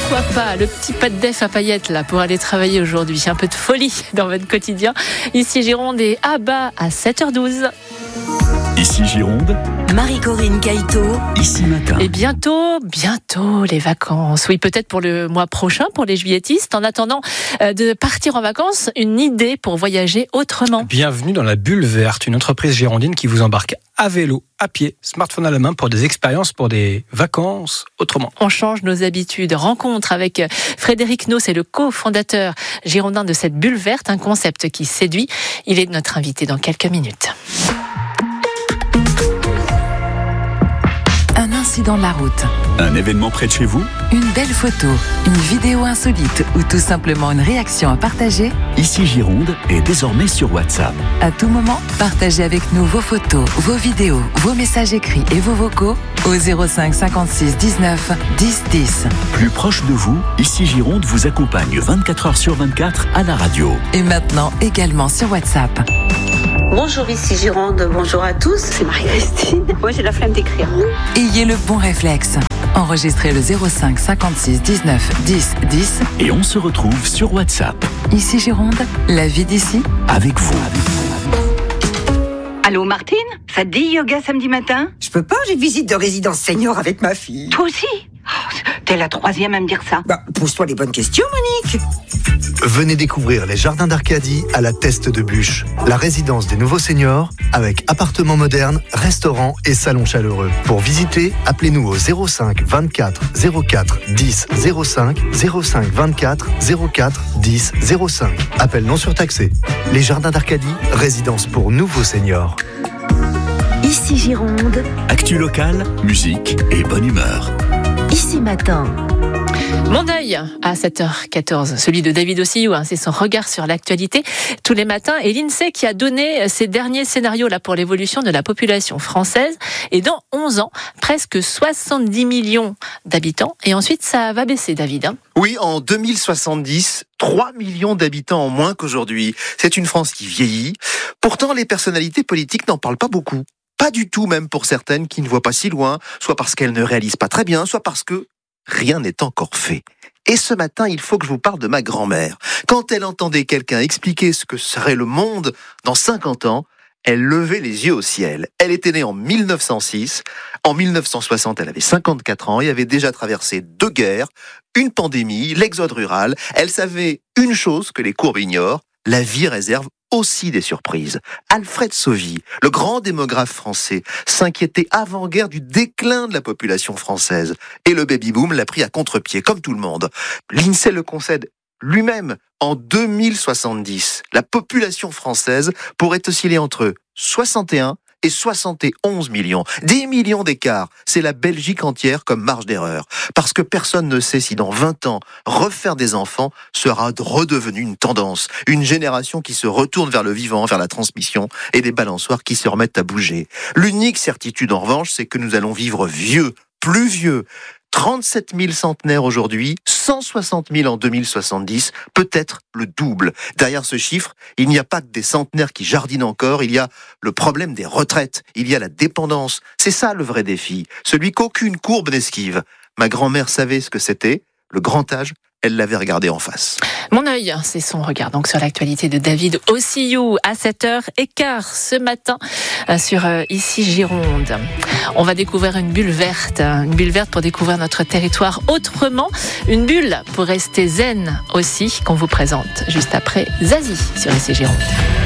pourquoi pas le petit pas de def à paillettes là pour aller travailler aujourd'hui. Un peu de folie dans votre quotidien. Ici Gironde et Abba à 7h12. Ici Gironde, Marie-Corinne Caïto, Ici Matin. Et bientôt les vacances. Oui, peut-être pour le mois prochain pour les juilletistes. En attendant de partir en vacances, une idée pour voyager autrement. Bienvenue dans la Bulle Verte, une entreprise girondine qui vous embarque à vélo, à pied, smartphone à la main pour des expériences, pour des vacances autrement. On change nos habitudes. Rencontre avec Frédéric Naus, c'est le cofondateur girondin de cette Bulle Verte, un concept qui séduit. Il est notre invité dans quelques minutes. un incident de la route, Un événement près de chez vous? une belle photo, une vidéo insolite ou tout simplement une réaction à partager. Ici Gironde est désormais sur WhatsApp. À tout moment, partagez avec nous vos photos, vos vidéos, vos messages écrits et vos vocaux au 05 56 19 10 10. Plus proche de vous, Ici Gironde vous accompagne 24 heures sur 24 à la radio. Et maintenant également sur WhatsApp. Bonjour, ici Gironde, bonjour à tous, c'est Marie-Christine. Moi j'ai la flemme d'écrire. Ayez le bon réflexe. Enregistrez le 05 56 19 10 10. Et on se retrouve sur WhatsApp Ici Gironde, la vie d'ici. avec vous. Allô Martine, ça te dit yoga samedi matin? Je peux pas, j'ai visite de résidence senior avec ma fille. Toi aussi? Oh, t'es la troisième à me dire ça. Pose-toi les bonnes questions, Monique. Venez découvrir les jardins d'Arcadie à la Teste de Bûche, la résidence des nouveaux seniors avec appartements modernes, restaurants et salons chaleureux. Pour visiter, appelez-nous au 05 24 04 10 05 05 24 04 10 05. Appel non surtaxé. Les jardins d'Arcadie, résidence pour nouveaux seniors. Ici Gironde, Actu locale, musique et bonne humeur. Ici Matin. Mon œil à 7h14, celui de David Ossillou, c'est son regard sur l'actualité tous les matins. Et l'INSEE qui a donné ses derniers scénarios là pour l'évolution de la population française. Et dans 11 ans, presque 70 millions d'habitants. Et ensuite, ça va baisser, David. Oui, en 2070, 3 millions d'habitants en moins qu'aujourd'hui. C'est une France qui vieillit. Pourtant, les personnalités politiques n'en parlent pas beaucoup. Pas du tout, même pour certaines qui ne voient pas si loin, soit parce qu'elles ne réalisent pas très bien, soit parce que rien n'est encore fait. Et ce matin, il faut que je vous parle de ma grand-mère. Quand elle entendait quelqu'un expliquer ce que serait le monde dans 50 ans, elle levait les yeux au ciel. Elle était née en 1906. En 1960, elle avait 54 ans et avait déjà traversé 2 guerres, une pandémie, l'exode rural. Elle savait une chose que les courbes ignorent, la vie réserve aussi des surprises. Alfred Sauvy, le grand démographe français, s'inquiétait avant-guerre du déclin de la population française. Et le baby-boom l'a pris à contre-pied, comme tout le monde. L'INSEE le concède lui-même. En 2070, la population française pourrait osciller entre 61 et 71 millions. 10 millions d'écart. C'est la Belgique entière comme marge d'erreur. Parce que personne ne sait si dans 20 ans, refaire des enfants sera redevenu une tendance. Une génération qui se retourne vers le vivant, vers la transmission, et des balançoires qui se remettent à bouger. L'unique certitude en revanche, c'est que nous allons vivre vieux, plus vieux. 37 000 centenaires aujourd'hui, 160 000 en 2070, peut-être le double. Derrière ce chiffre, il n'y a pas que des centenaires qui jardinent encore, il y a le problème des retraites, il y a la dépendance. C'est ça le vrai défi, celui qu'aucune courbe n'esquive. Ma grand-mère savait ce que c'était, le grand âge, elle l'avait regardé en face. Mon œil, c'est son regard donc sur l'actualité de David Ossillou à 7h15 ce matin sur Ici Gironde. On va découvrir une bulle verte pour découvrir notre territoire autrement, une bulle pour rester zen aussi qu'on vous présente juste après Zazie sur Ici Gironde.